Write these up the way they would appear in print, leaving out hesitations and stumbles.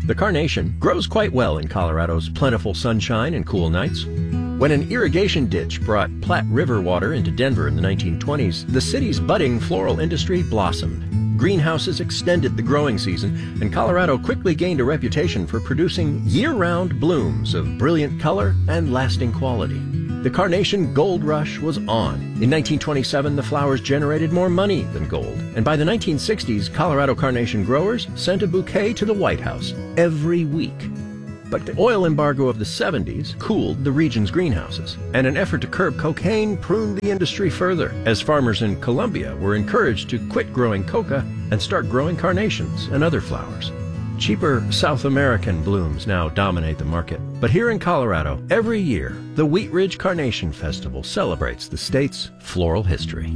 The carnation grows quite well in Colorado's plentiful sunshine and cool nights. When an irrigation ditch brought Platte River water into Denver in the 1920s, the city's budding floral industry blossomed. Greenhouses extended the growing season, and Colorado quickly gained a reputation for producing year-round blooms of brilliant color and lasting quality. The carnation gold rush was on. In 1927, the flowers generated more money than gold, and by the 1960s, Colorado carnation growers sent a bouquet to the White House every week. But the oil embargo of the 70s cooled the region's greenhouses, and an effort to curb cocaine pruned the industry further, as farmers in Colombia were encouraged to quit growing coca and start growing carnations and other flowers. Cheaper South American blooms now dominate the market. But here in Colorado, every year, the Wheat Ridge Carnation Festival celebrates the state's floral history.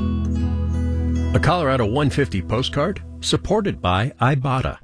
A Colorado 150 postcard supported by Ibotta.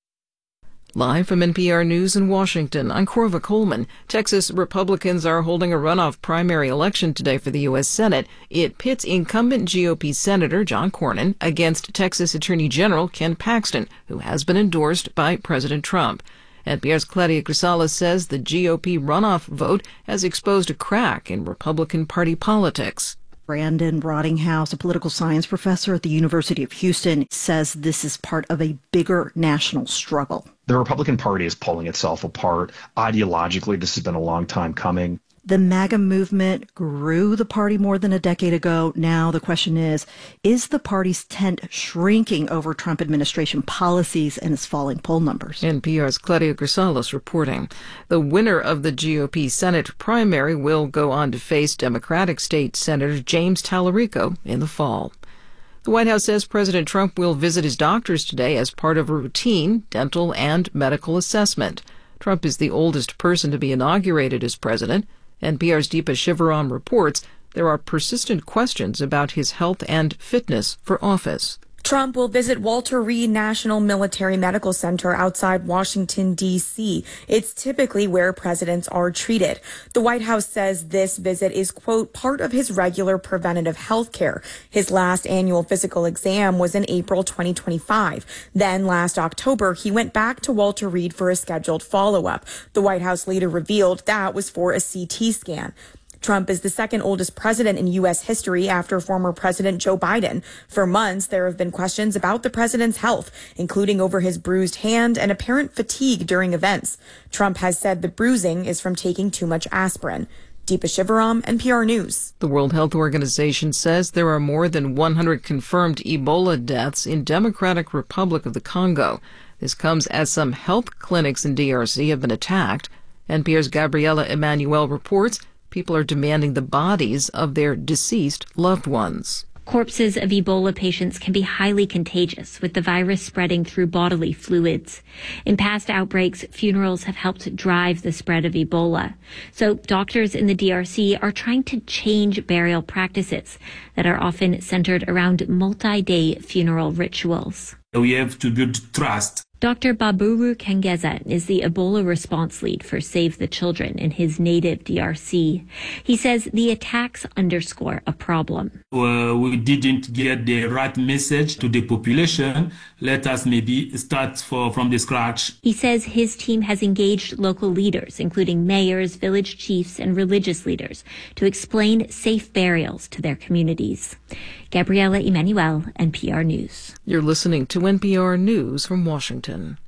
Live from NPR News in Washington, I'm Corva Coleman. Texas Republicans are holding a runoff primary election today for the U.S. Senate. It pits incumbent GOP Senator John Cornyn against Texas Attorney General Ken Paxton, who has been endorsed by President Trump. NPR's Claudia Grisales says the GOP runoff vote has exposed a crack in Republican Party politics. Brandon Rottinghouse, a political science professor at the University of Houston, says this is part of a bigger national struggle. The Republican Party is pulling itself apart. Ideologically, this has been a long time coming. The MAGA movement grew the party more than a decade ago. Now the question is the party's tent shrinking over Trump administration policies and its falling poll numbers? NPR's Claudia Grisales reporting. The winner of the GOP Senate primary will go on to face Democratic State Senator James Tallarico in the fall. The White House says President Trump will visit his doctors today as part of a routine dental and medical assessment. Trump is the oldest person to be inaugurated as president. NPR's Deepa Shivaram reports there are persistent questions about his health and fitness for office. Trump will visit Walter Reed National Military Medical Center outside Washington, D.C. It's typically where presidents are treated. The White House says this visit is, quote, part of his regular preventative health care. His last annual physical exam was in April 2025. Then last October, he went back to Walter Reed for a scheduled follow-up. The White House later revealed that was for a CT scan. Trump is the second oldest president in U.S. history after former President Joe Biden. For months, there have been questions about the president's health, including over his bruised hand and apparent fatigue during events. Trump has said the bruising is from taking too much aspirin. Deepa Shivaram, NPR News. The World Health Organization says there are more than 100 confirmed Ebola deaths in Democratic Republic of the Congo. This comes as some health clinics in DRC have been attacked. NPR's Gabriela Emanuel reports people are demanding the bodies of their deceased loved ones. Corpses of Ebola patients can be highly contagious, with the virus spreading through bodily fluids. In past outbreaks, funerals have helped drive the spread of Ebola. So doctors in the DRC are trying to change burial practices that are often centered around multi-day funeral rituals. We have to build trust. Dr. Baburu Kengeza is the Ebola response lead for Save the Children in his native DRC. He says the attacks underscore a problem. We didn't get the right message to the population. Let us maybe start from the scratch. He says his team has engaged local leaders, including mayors, village chiefs, and religious leaders, to explain safe burials to their communities. Gabriela Emanuel, NPR News. You're listening to NPR News from Washington.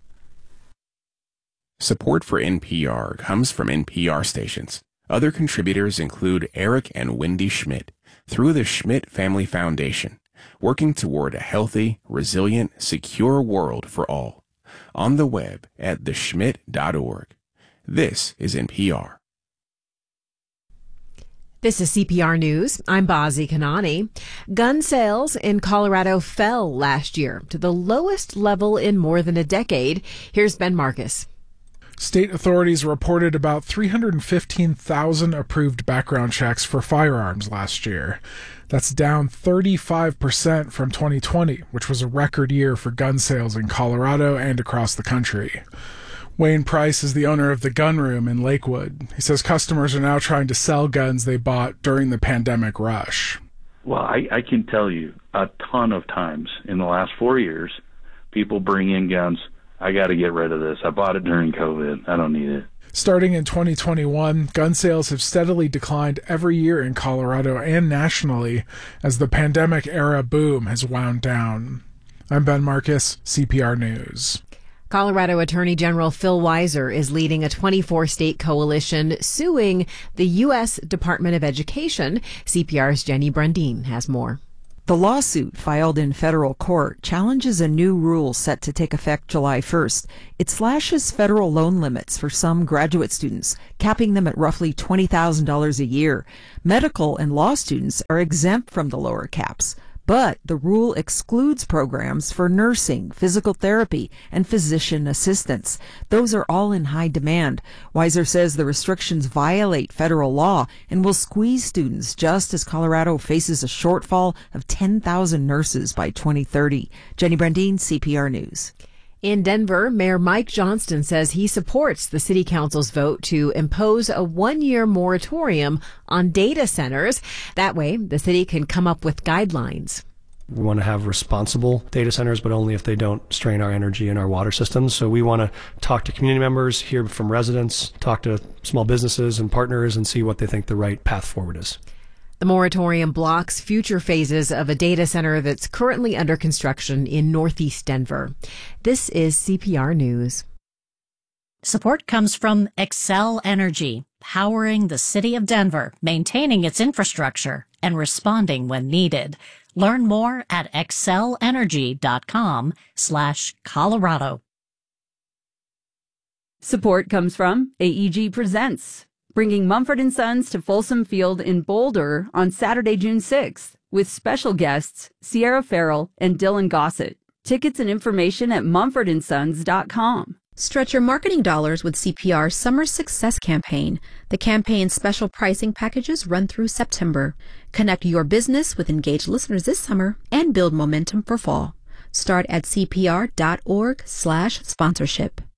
Support for NPR comes from NPR stations. Other contributors include Eric and Wendy Schmidt through the Schmidt Family Foundation, working toward a healthy, resilient, secure world for all. On the web at theschmidt.org. This is NPR. This is CPR News. I'm Bazi Kanani. Gun sales in Colorado fell last year to the lowest level in more than a decade. Here's Ben Marcus. State authorities reported about 315,000 approved background checks for firearms last year. That's down 35% from 2020, which was a record year for gun sales in Colorado and across the country. Wayne Price is the owner of the Gun Room in Lakewood. He says customers are now trying to sell guns they bought during the pandemic rush. Well, I can tell you a ton of times in the last 4 years, people bring in guns I got to get rid of this. I bought it during COVID. I don't need it. Starting in 2021, gun sales have steadily declined every year in Colorado and nationally as the pandemic era boom has wound down. I'm Ben Marcus, CPR News. Colorado Attorney General Phil Weiser is leading a 24-state coalition suing the U.S. Department of Education. CPR's Jenny Brundin has more. The lawsuit filed in federal court challenges a new rule set to take effect July 1st. It slashes federal loan limits for some graduate students, capping them at roughly $20,000 a year. Medical and law students are exempt from the lower caps. But the rule excludes programs for nursing, physical therapy, and physician assistants. Those are all in high demand. Weiser says the restrictions violate federal law and will squeeze students just as Colorado faces a shortfall of 10,000 nurses by 2030. Jenny Brundin, CPR News. In Denver, Mayor Mike Johnston says he supports the city council's vote to impose a one-year moratorium on data centers. That way, the city can come up with guidelines. We want to have responsible data centers, but only if they don't strain our energy and our water systems. So we want to talk to community members, hear from residents, talk to small businesses and partners, and see what they think the right path forward is. The moratorium blocks future phases of a data center that's currently under construction in northeast Denver. This is CPR News. Support comes from Xcel Energy, powering the city of Denver, maintaining its infrastructure, and responding when needed. Learn more at xcelenergy.com/Colorado. Support comes from AEG Presents, bringing Mumford & Sons to Folsom Field in Boulder on Saturday, June 6th, with special guests Sierra Farrell and Dylan Gossett. Tickets and information at mumfordandsons.com. Stretch your marketing dollars with CPR's Summer Success Campaign. The campaign's special pricing packages run through September. Connect your business with engaged listeners this summer and build momentum for fall. Start at cpr.org/sponsorship.